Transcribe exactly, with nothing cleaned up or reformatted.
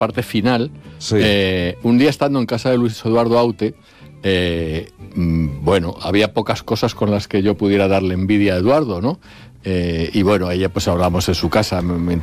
parte final, Sí. eh, un día estando en casa de Luis Eduardo Aute, eh, mm, bueno, había pocas cosas con las que yo pudiera darle envidia a Eduardo, ¿no? Eh, y bueno, ella pues hablamos en su casa, me, me